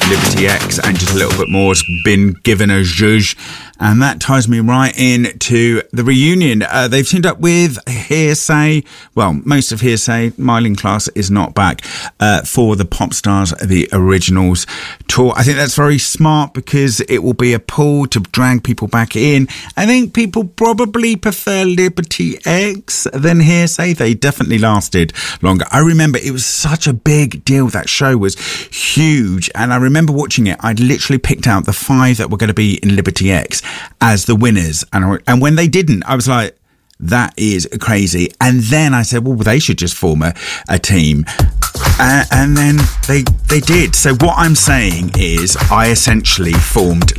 Liberty X and just a little bit more has been given a zhuzh. And that ties me right in to the reunion. They've teamed up with Hearsay. Well, most of Hearsay. Myling Class is not back for the Pop Stars, the Originals tour. I think that's very smart because it will be a pull to drag people back in. I think people probably prefer Liberty X than Hearsay. They definitely lasted longer. I remember it was such a big deal. That show was huge. And I remember watching it. I'd literally picked out the 5 that were going to be in Liberty X as the winners. And when they didn't, I was like, that is crazy. And then I said, well, they should just form a team. And then they did. So what I'm saying is I essentially formed